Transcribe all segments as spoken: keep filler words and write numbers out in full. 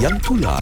yang tular?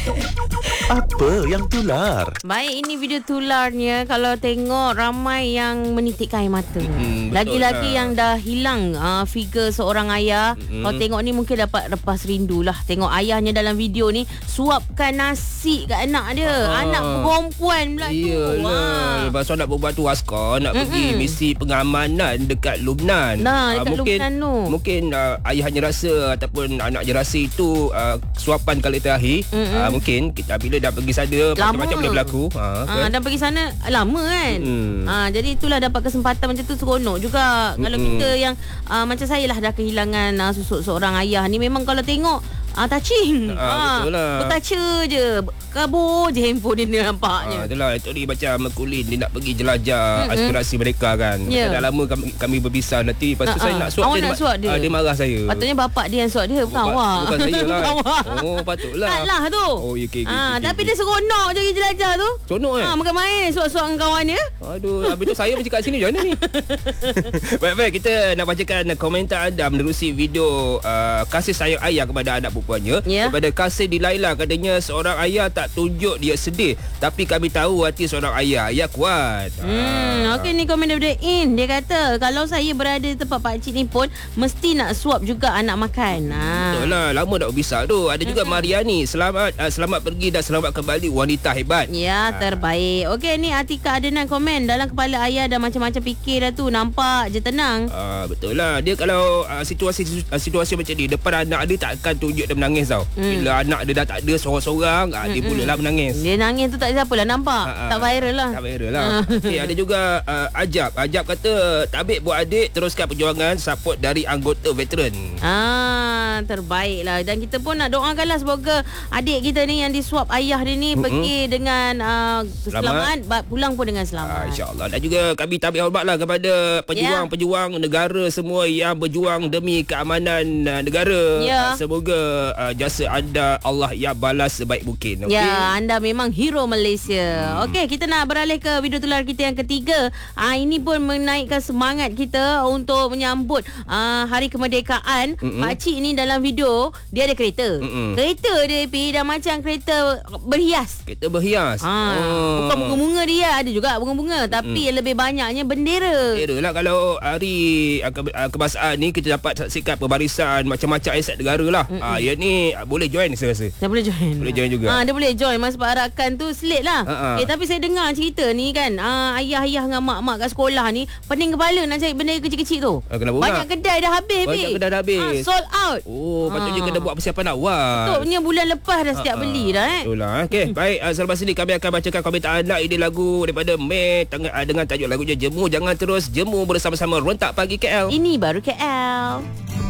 Apa yang tular? Baik, ini video tularnya. Kalau tengok ramai yang menitikkan air mata. Mm, Lagi-lagi lah. yang dah hilang uh, figure seorang ayah. Mm. Kalau tengok ni mungkin dapat lepas rindu lah. Tengok ayahnya dalam video ni suapkan nasi kat anak dia. Ah. Anak perempuan pula tu. Iyalah. Lepas tu anak perempuan tu askar nak Mm-mm. pergi misi pengamanan dekat Lubnan. Nah, Ah, dekat mungkin, Lubnan tu. Mungkin uh, ayahnya rasa ataupun anaknya rasa itu uh, suapan kali terakhir. Uh, mungkin kita bila dah pergi sana macam-macam benda berlaku. Ha, Ah, dan pergi sana lama kan. Mm. Ah, jadi itulah dapat kesempatan macam tu seronok juga. Mm-mm. Kalau kita yang ah, macam saya lah dah kehilangan ah, susuk seorang ayah ni, memang kalau tengok ah, touching. Ah, betul lah. Bertaca je. Kabur je handphone dia nampaknya. Ha, itulah itu ni macam Mekulin dia nak pergi jelajah mm-hmm. aspirasi mereka kan. Yeah. Dah lama kami, kami berpisah nanti lepas tu Uh-uh. saya nak suap Awak dia, nak suap dia? Ah, dia marah saya. Patutnya bapak dia yang suap dia, bukan Bukan- awak. bukan saya lah. Bukan awak. Oh, patutlah. Taklah tu. Oh, ya, okey, okey, Ah, okey, tapi okey. dia seronok je pergi jelajah tu. Seronok, eh? Ah, bukan main suap-suap dengan kawan dia. Aduh, habis tu saya macam kat sini macam mana ni? Baik-baik, kita nak bacakan komentar anda menerusi video uh, kasih sayang ayah kepada anak perempuannya. Ya. Daripada Kasih di Laila, katanya seorang ayah tak tunjuk dia sedih, tapi kami tahu hati seorang ayah. Ayah kuat. Hmm, okey, ni komen daripada In. Dia kata, kalau saya berada di tempat pakcik ni pun mesti nak suap juga anak makan. Ha. Betul lah, lama dah berpisah tu. Ada juga Mariani, selamat uh, selamat pergi dan selamat kembali, wanita hebat. Ya, terbaik. Okey, ni Atika Adenan komen, dalam kepala ayah dah macam-macam fikir dah tu. Nampak je tenang. Ah, betul lah. Dia kalau uh, situasi uh, situasi macam ni depan anak dia tak akan tunjuk dia menangis tau. Hmm. Bila anak dia dah tak ada seorang-seorang, ah, dia mulalah menangis. Dia nangis tu tak siapa lah nampak. Ah, ah. Tak viral lah. Tak viral lah. Okay, ada juga uh, Ajab. Ajab kata tabik buat adik, teruskan perjuangan, support dari anggota veteran. Ah, terbaik lah. Dan kita pun nak doakan lah semoga adik kita ni yang disuap ayah dia ni mm-hmm. pergi dengan uh, selamat, selamat pulang pun dengan selamat. Ah, InsyaAllah. Dan juga kami tabik hormat lah kepada pejuang-pejuang negara semua yang berjuang demi keamanan uh, negara. Ya. Uh, semoga uh, jasa anda Allah yang balas sebaik mungkin. Okay? Ya, anda memang hero Malaysia. Hmm. Okey, kita nak beralih ke video tular kita yang ketiga. Ah, ini pun menaikkan semangat kita untuk menyambut ah, Hari Kemerdekaan. Mm-mm. Pakcik ni dalam video dia ada kereta. Mm-mm. Kereta dia pi dah macam kereta berhias. Kita berhias. Ha, Oh. bukan bunga-bunga dia, ada juga bunga-bunga, tapi Mm-mm. yang lebih banyaknya bendera. Kira lah kalau hari uh, ke, uh, kebangsaan ni kita dapat saksikan pembarisan macam-macam aset negara lah. Ah, yang ni uh, boleh join saya rasa. Dia boleh join. Boleh join juga. Ah, dia boleh join masa arakan tu slate lah. Ha-ha. Eh, tapi saya dengar cerita ni kan, ah, ayah-ayah dengan mak-mak kat sekolah ni pening kepala nak cari benda kecil-kecil tu. Ah, kenapa Banyak pula? kedai dah habis. Banyak Pi. kedai dah habis. Ah, sold out. Oh, patutnya Ah. kena buat persiapan awal. Betulnya bulan lepas dah setiap Ah, beli dah eh. Betul lah. Okey, baik. Uh, selepas ini kami akan bacakan komentar anda. Ini lagu daripada May tengah, uh, dengan tajuk lagunya Jemu. Jangan terus jemu bersama-sama Rentak Pagi K L. Ini baru K L.